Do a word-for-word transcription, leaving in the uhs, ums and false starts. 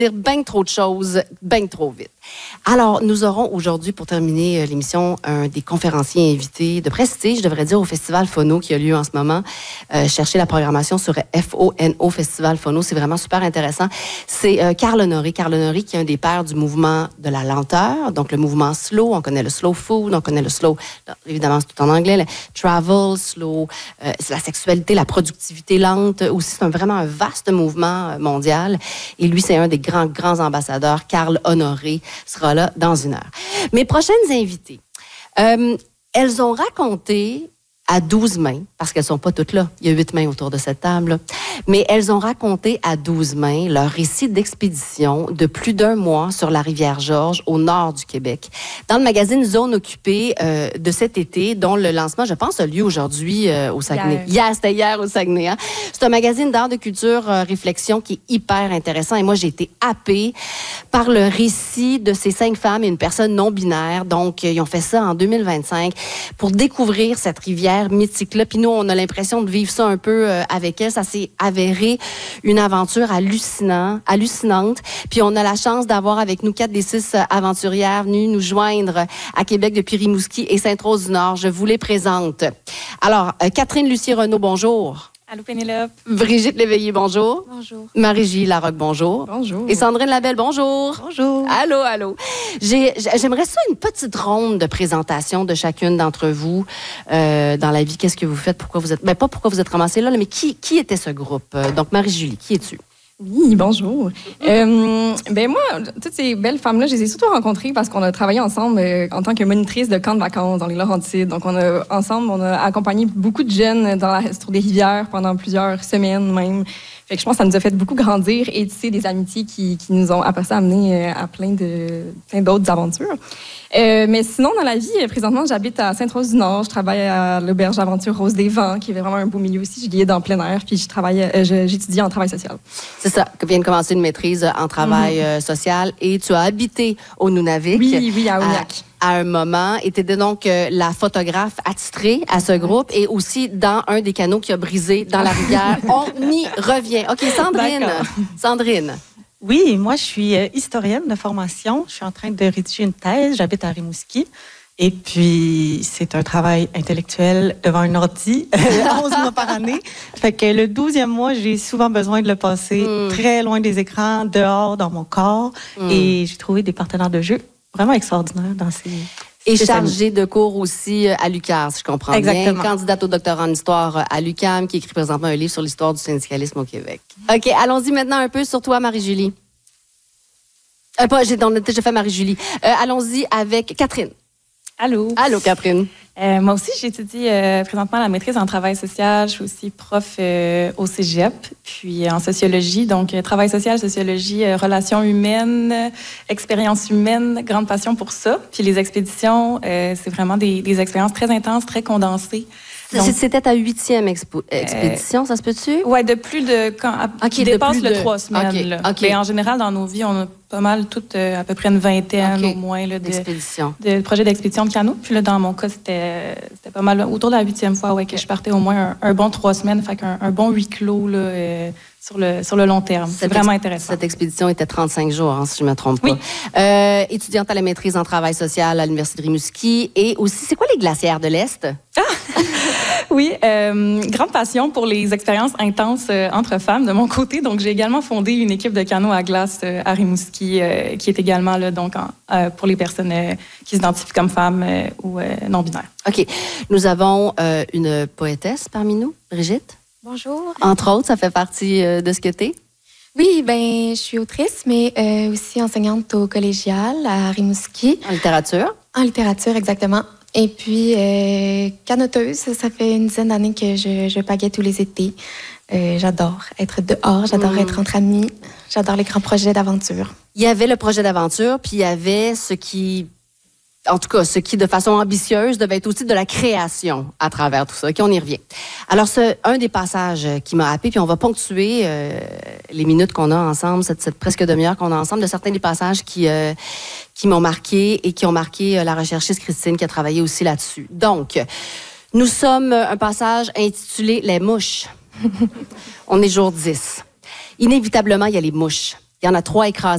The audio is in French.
dire bien trop de choses, bien trop vite. Alors, nous aurons aujourd'hui, pour terminer l'émission, un des conférenciers invités de prestige, je devrais dire, au Festival Phono qui a lieu en ce moment. Euh, cherchez la programmation sur F O N O, Festival Phono, c'est vraiment super intéressant. C'est euh, Carl Honoré. Carl Honoré qui est un des pères du mouvement de la lenteur, donc le mouvement slow. On connaît le slow food, on connaît le slow, là, évidemment c'est tout en anglais, le travel, slow, euh, c'est la sexualité, la productivité lente. Aussi, c'est un, vraiment un vaste mouvement mondial. Et lui, c'est un des grands, grands ambassadeurs. Carl Honoré sera là dans une heure. Mes prochaines invitées, euh, elles ont raconté à douze mains, parce qu'elles ne sont pas toutes là, il y a huit mains autour de cette table, mais elles ont raconté à douze mains leur récit d'expédition de plus d'un mois sur la rivière Georges, au nord du Québec. Dans le magazine Zone occupée euh, de cet été, dont le lancement, je pense, a lieu aujourd'hui euh, au Saguenay. Hier, hier c'était hier au Saguenay. Hein? C'est un magazine d'art, de culture, euh, réflexion qui est hyper intéressant. Et moi, j'ai été happée par le récit de ces cinq femmes et une personne non-binaire. Donc, ils ont fait ça en deux mille vingt-cinq pour découvrir cette rivière mythique-là. Puis nous, on a l'impression de vivre ça un peu euh, avec elle. Ça s'est avéré une aventure hallucinant, hallucinante. Puis on a la chance d'avoir avec nous quatre des six euh, aventurières venues nous joindre à Québec depuis Rimouski et Sainte-Rose-du-Nord. Je vous les présente. Alors, euh, Catherine Lucier-Renaud, bonjour. Allô, Pénélope. Brigitte Léveillé, bonjour. Bonjour. Marie-Julie Larocque, bonjour. Bonjour. Et Sandrine Labelle, bonjour. Bonjour. Allô, allô. J'ai, j'aimerais ça une petite ronde de présentation de chacune d'entre vous euh, dans la vie. Qu'est-ce que vous faites? Pourquoi vous êtes... Ben, pas pourquoi vous êtes ramassés là, mais qui, qui était ce groupe? Donc, Marie-Julie, qui es-tu? Oui, bonjour. Euh, ben moi, toutes ces belles femmes-là, je les ai surtout rencontrées parce qu'on a travaillé ensemble euh, en tant que monitrice de camps de vacances dans les Laurentides. Donc, on a, ensemble, on a accompagné beaucoup de jeunes dans la, sur des rivières pendant plusieurs semaines même. Fait que je pense que ça nous a fait beaucoup grandir et tisser des amitiés qui, qui nous ont après ça amené à plein de plein d'autres aventures. Euh, mais sinon, dans la vie, présentement, j'habite à Sainte-Rose-du-Nord. Je travaille à l'auberge Aventure Rose des Vents, qui est vraiment un beau milieu aussi. Je guide en plein air, puis je travaille, euh, je, j'étudie en travail social. C'est ça, que vient de commencer une maîtrise en travail mm-hmm. euh, social et tu as habité au Nunavik. Oui, oui, à Ognac. À, à un moment, et tu étais donc euh, la photographe attitrée à ce groupe et aussi dans un des canaux qui a brisé dans la rivière. On y revient. OK, Sandrine. D'accord. Sandrine. Oui, moi, je suis historienne de formation. Je suis en train de rédiger une thèse. J'habite à Rimouski. Et puis, c'est un travail intellectuel devant un ordi, onze mois par année. Fait que le douzième mois, j'ai souvent besoin de le passer mm. très loin des écrans, dehors, dans mon corps. Mm. Et j'ai trouvé des partenaires de jeu vraiment extraordinaires dans ces... Et chargée de cours aussi à l'U Q A M, si je comprends Exactement. bien. Candidate au doctorat en histoire à l'U Q A M, qui écrit présentement un livre sur l'histoire du syndicalisme au Québec. OK, allons-y maintenant un peu sur toi, Marie-Julie. Euh, pas, j'ai, on a déjà fait Marie-Julie. Euh, allons-y avec Catherine. Allô. Allô, Catherine. Euh, moi aussi, j'étudie euh, présentement la maîtrise en travail social. Je suis aussi prof euh, au cégep, puis euh, en sociologie. Donc, euh, travail social, sociologie, euh, relations humaines, euh, expériences humaines, grande passion pour ça. Puis les expéditions, euh, c'est vraiment des, des expériences très intenses, très condensées. Donc, c'était ta huitième expo- expédition, euh, ça se peut-tu? Oui, de plus de... Quand, okay, qui dépasse de le de... trois semaines. Okay, là. okay. Mais en général, dans nos vies, on a pas mal, toutes, euh, à peu près une vingtaine okay. au moins là, de, d'expéditions. de projets d'expédition de canot. Puis là, dans mon cas, c'était, c'était pas mal autour de la huitième fois ouais, que je partais au moins un, un bon trois semaines. Fait qu'un un bon huis clos là, euh, sur, le, sur le long terme. C'est cette vraiment ex- intéressant. Cette expédition était trente-cinq jours, hein, si je ne me trompe oui. pas. Euh, étudiante à la maîtrise en travail social à l'Université de Rimouski. Et aussi, c'est quoi les glacières de l'Est? Ah! Oui, euh, grande passion pour les expériences intenses euh, entre femmes de mon côté. Donc, j'ai également fondé une équipe de canot à glace euh, à Rimouski, euh, qui est également là, donc, en, euh, pour les personnes euh, qui s'identifient comme femmes euh, ou euh, non-binaires. OK. Nous avons euh, une poétesse parmi nous, Brigitte. Bonjour. Entre autres, ça fait partie euh, de ce que t'es? Oui, ben, je suis autrice, mais euh, aussi enseignante au collégial à Rimouski. En littérature? En littérature, exactement. Et puis, euh, canoteuse, ça fait une dizaine d'années que je, je pagaie tous les étés. Euh, j'adore être dehors, j'adore mmh. être entre amis, j'adore les grands projets d'aventure. Il y avait le projet d'aventure, puis il y avait ce qui... En tout cas, ce qui, de façon ambitieuse, devait être aussi de la création à travers tout ça. OK, on y revient. Alors, c'est un des passages qui m'a happé, puis on va ponctuer euh, les minutes qu'on a ensemble, cette, cette presque demi-heure qu'on a ensemble, de certains des passages qui, euh, qui m'ont marqué et qui ont marqué euh, la recherchiste Christine qui a travaillé aussi là-dessus. Donc, nous sommes un passage intitulé « Les mouches ». On est jour dix. Inévitablement, il y a les mouches. Il y en a trois écrasées